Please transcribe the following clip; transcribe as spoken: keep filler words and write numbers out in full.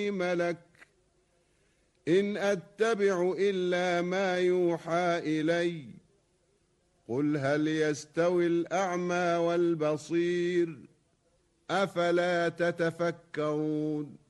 ملك إن أتبع إلا ما يوحى إلي قل هل يستوي الأعمى والبصير أفلا تتفكرون